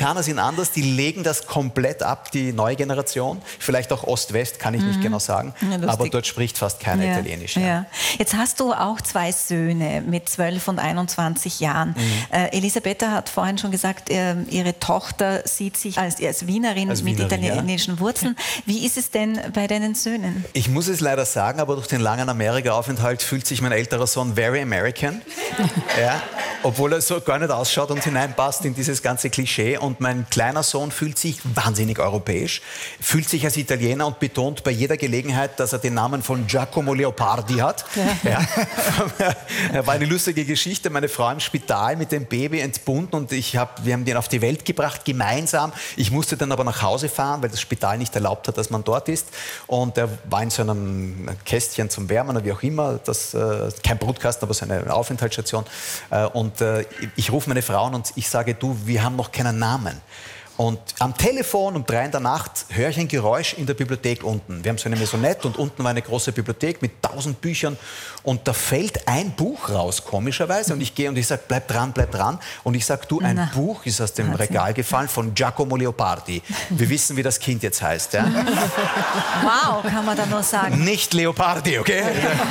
Amerikaner sind anders, die legen das komplett ab, die neue Generation. Vielleicht auch Ost-West, kann ich nicht genau sagen. Ja, aber dort spricht fast keiner Italienisch. Ja. Ja. Jetzt hast du auch 2 Söhne mit 12 und 21 Jahren. Elisabetta hat vorhin schon gesagt, ihre Tochter sieht sich als Wienerin mit italienischen Wurzeln. Wie ist es denn bei deinen Söhnen? Ich muss es leider sagen, aber durch den langen Amerika-Aufenthalt fühlt sich mein älterer Sohn very American. Ja, obwohl er so gar nicht ausschaut und hineinpasst in dieses ganze Klischee. Und mein kleiner Sohn fühlt sich wahnsinnig europäisch, fühlt sich als Italiener und betont bei jeder Gelegenheit, dass er den Namen von Giacomo Leopardi hat. Ja. Ja. War eine lustige Geschichte. Meine Frau im Spital mit dem Baby entbunden und wir haben den auf die Welt gebracht, gemeinsam. Ich musste dann aber nach Hause fahren, weil das Spital nicht erlaubt hat, dass man dort ist. Und er war in so einem Kästchen zum Wärmen oder wie auch immer, kein Brutkasten, aber so eine Aufenthaltsstation. Und ich rufe meine Frau an und ich sage, du, wir haben noch keinen Namen. Und am Telefon um 3 in der Nacht höre ich ein Geräusch in der Bibliothek unten. Wir haben so eine Maisonette und unten war eine große Bibliothek mit 1000 Büchern. Und da fällt ein Buch raus, komischerweise. Und ich gehe und ich sage, bleib dran, bleib dran. Und ich sage, du, ein Buch ist aus dem Regal gefallen von Giacomo Leopardi. Wir wissen, wie das Kind jetzt heißt. Ja? Wow, kann man da nur sagen. Nicht Leopardi, okay?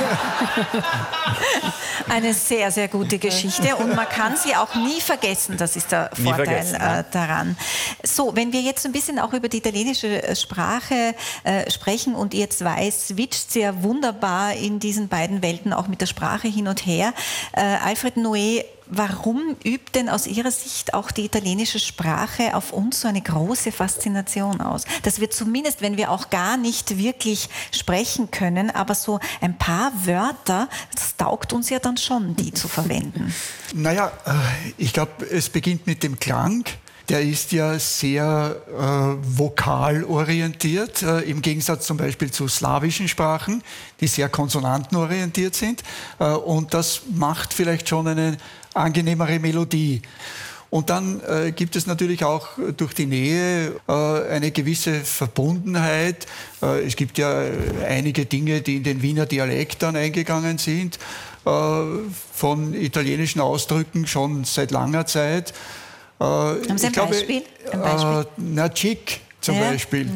Eine sehr, sehr gute Geschichte. Und man kann sie auch nie vergessen. Das ist der Vorteil daran. So, wenn wir jetzt ein bisschen auch über die italienische Sprache sprechen und ihr 2 switcht sehr wunderbar in diesen beiden Welten auch mit der Sprache hin und her. Alfred Noé, warum übt denn aus Ihrer Sicht auch die italienische Sprache auf uns so eine große Faszination aus? Dass wir zumindest, wenn wir auch gar nicht wirklich sprechen können, aber so ein paar Wörter, das taugt uns ja dann schon, die zu verwenden. Naja, ich glaube, es beginnt mit dem Klang. Der ist ja sehr vokalorientiert, im Gegensatz zum Beispiel zu slawischen Sprachen, die sehr konsonantenorientiert sind. Und das macht vielleicht schon eine angenehmere Melodie. Und dann gibt es natürlich auch durch die Nähe eine gewisse Verbundenheit. Es gibt ja einige Dinge, die in den Wiener Dialekt dann eingegangen sind, von italienischen Ausdrücken schon seit langer Zeit. Haben Sie ein Beispiel? Chic zum Beispiel.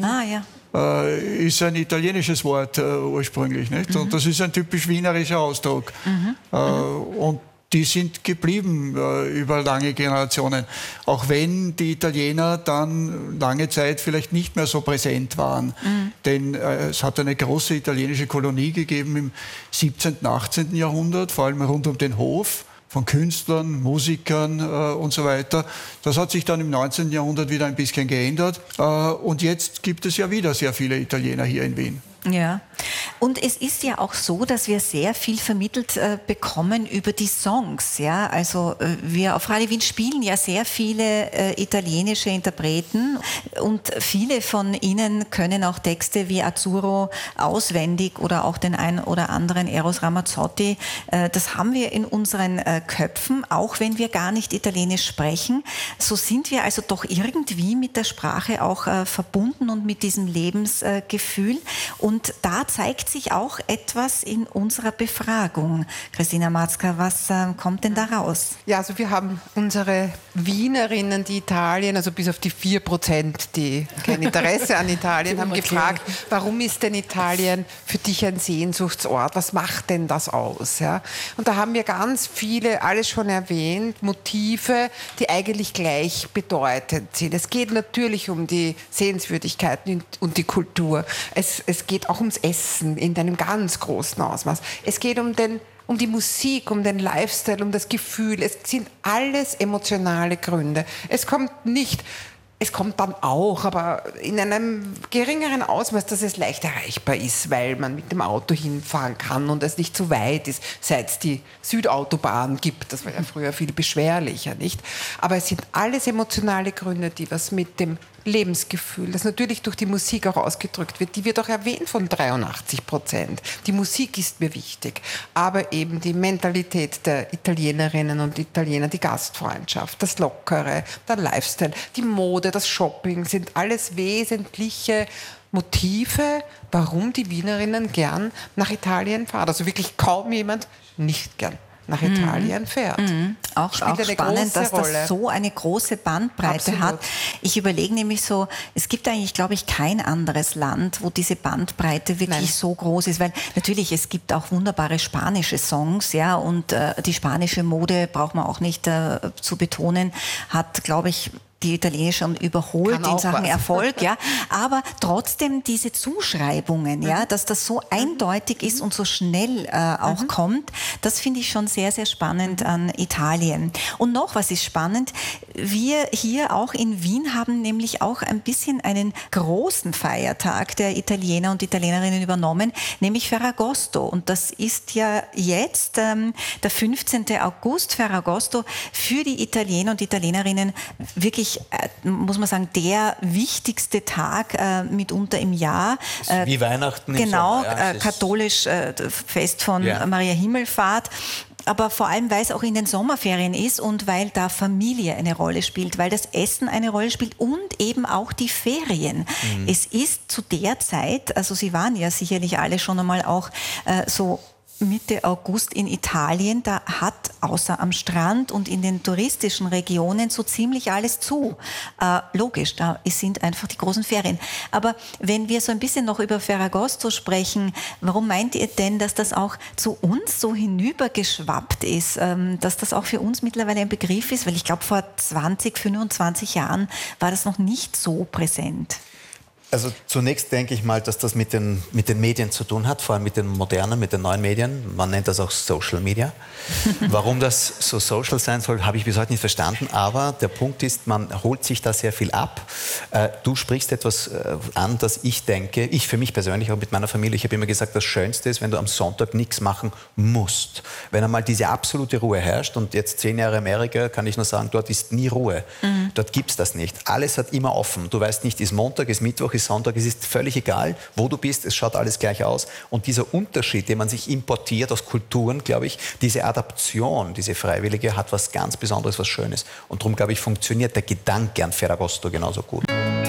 Ist ein italienisches Wort ursprünglich. Nicht? Und das ist ein typisch wienerischer Ausdruck. Und die sind geblieben über lange Generationen. Auch wenn die Italiener dann lange Zeit vielleicht nicht mehr so präsent waren. Denn es hat eine große italienische Kolonie gegeben im 17., 18. Jahrhundert, vor allem rund um den Hof, von Künstlern, Musikern und so weiter. Das hat sich dann im 19. Jahrhundert wieder ein bisschen geändert. Und jetzt gibt es ja wieder sehr viele Italiener hier in Wien. Ja, und es ist ja auch so, dass wir sehr viel vermittelt bekommen über die Songs. Ja? Also wir auf Radio Wien spielen ja sehr viele italienische Interpreten und viele von ihnen können auch Texte wie Azzurro auswendig oder auch den einen oder anderen Eros Ramazzotti. Das haben wir in unseren Köpfen, auch wenn wir gar nicht Italienisch sprechen. So sind wir also doch irgendwie mit der Sprache auch verbunden und mit diesem Lebensgefühl. Und da zeigt sich auch etwas in unserer Befragung. Christina Matzka, was kommt denn da raus? Ja, also wir haben unsere Wienerinnen, die Italien, also bis auf die 4%, die kein Interesse an Italien haben, gefragt, warum ist denn Italien für dich ein Sehnsuchtsort? Was macht denn das aus? Ja? Und da haben wir ganz viele, alles schon erwähnt, Motive, die eigentlich gleichbedeutend sind. Es geht natürlich um die Sehenswürdigkeiten und die Kultur. Es geht auch ums Essen in einem ganz großen Ausmaß. Es geht um die Musik, um den Lifestyle, um das Gefühl. Es sind alles emotionale Gründe. Es kommt dann auch, aber in einem geringeren Ausmaß, dass es leicht erreichbar ist, weil man mit dem Auto hinfahren kann und es nicht zu weit ist, seit es die Südautobahn gibt. Das war ja früher viel beschwerlicher, nicht? Aber es sind alles emotionale Gründe, die was mit dem Lebensgefühl, das natürlich durch die Musik auch ausgedrückt wird, die wird auch erwähnt von 83%. Die Musik ist mir wichtig, aber eben die Mentalität der Italienerinnen und Italiener, die Gastfreundschaft, das Lockere, der Lifestyle, die Mode, das Shopping sind alles wesentliche Motive, warum die Wienerinnen gern nach Italien fahren. Also wirklich kaum jemand nicht gern. nach Italien fährt. Auch spannend, dass das so eine große Bandbreite hat. Ich überlege nämlich so, es gibt eigentlich, glaube ich, kein anderes Land, wo diese Bandbreite wirklich so groß ist, weil natürlich, es gibt auch wunderbare spanische Songs, ja, und die spanische Mode, braucht man auch nicht zu betonen, hat, glaube ich, die italienische schon überholt in Sachen Erfolg, ja. Aber trotzdem diese Zuschreibungen, ja, dass das so eindeutig ist und so schnell auch kommt, das finde ich schon sehr, sehr spannend an Italien. Und noch was ist spannend, wir hier auch in Wien haben nämlich auch ein bisschen einen großen Feiertag der Italiener und Italienerinnen übernommen, nämlich Ferragosto. Und das ist ja jetzt der 15. August, Ferragosto, für die Italiener und Italienerinnen wirklich, muss man sagen, der wichtigste Tag mitunter im Jahr. Wie Weihnachten im Sommer. Genau, katholisch Fest von Maria Himmelfahrt. Aber vor allem, weil es auch in den Sommerferien ist und weil da Familie eine Rolle spielt, weil das Essen eine Rolle spielt und eben auch die Ferien. Es ist zu der Zeit, also Sie waren ja sicherlich alle schon einmal auch so Mitte August in Italien, da hat außer am Strand und in den touristischen Regionen so ziemlich alles zu. Logisch, da sind einfach die großen Ferien. Aber wenn wir so ein bisschen noch über Ferragosto sprechen, warum meint ihr denn, dass das auch zu uns so hinübergeschwappt ist, dass das auch für uns mittlerweile ein Begriff ist? Weil ich glaube, vor 20, 25 Jahren war das noch nicht so präsent. Also zunächst denke ich mal, dass das mit den Medien zu tun hat, vor allem mit den modernen, mit den neuen Medien. Man nennt das auch Social Media. Warum das so social sein soll, habe ich bis heute nicht verstanden. Aber der Punkt ist, man holt sich da sehr viel ab. Du sprichst etwas an, das ich denke, ich für mich persönlich, auch mit meiner Familie, ich habe immer gesagt, das Schönste ist, wenn du am Sonntag nichts machen musst. Wenn einmal diese absolute Ruhe herrscht, und jetzt 10 Jahre Amerika, kann ich nur sagen, dort ist nie Ruhe. Dort gibt es das nicht. Alles hat immer offen. Du weißt nicht, ist Montag, ist Mittwoch, ist Sonntag, es ist völlig egal, wo du bist, es schaut alles gleich aus. Und dieser Unterschied, den man sich importiert aus Kulturen, glaube ich, diese Adaption, diese freiwillige, hat was ganz Besonderes, was Schönes. Und darum, glaube ich, funktioniert der Gedanke an Ferragosto genauso gut.